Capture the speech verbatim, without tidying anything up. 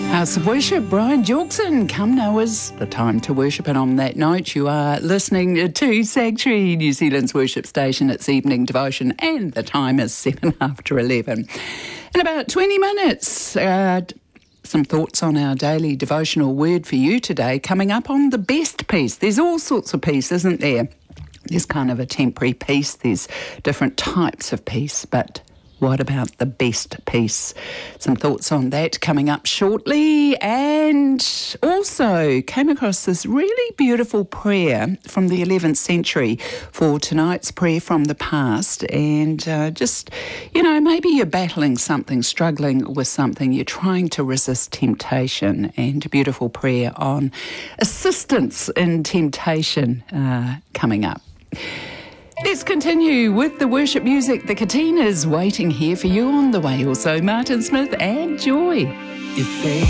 House of Worship, Brian Jorgensen. Come now is the time to worship, and on that note, you are listening to Sanctuary, New Zealand's worship station. It's evening devotion, and the time is seven after eleven. In about twenty minutes, uh, some thoughts on our daily devotional word for you today. Coming up on the best peace. There's all sorts of peace, isn't there? There's kind of a temporary peace. There's different types of peace, but what about the best peace? Some thoughts on that coming up shortly. And also came across this really beautiful prayer from the eleventh century for tonight's prayer from the past. And uh, just, you know, maybe you're battling something, struggling with something, you're trying to resist temptation. And a beautiful prayer on assistance in temptation uh, coming up. Let's continue with the worship music. The Katinas waiting here for you on the way. Also, Martin Smith and Joy. If they